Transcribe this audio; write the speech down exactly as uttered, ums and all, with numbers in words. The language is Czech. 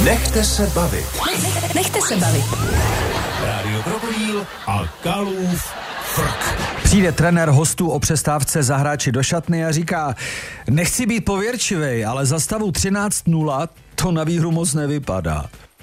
Nechte se bavit. Nechte se bavit. Rádio Krokodýl a Kalův frk. Přijde trenér hostů o přestávce za hráči do šatny a říká: nechci být pověrčivej, ale za stavu třináct nula to na výhru moc nevypadá.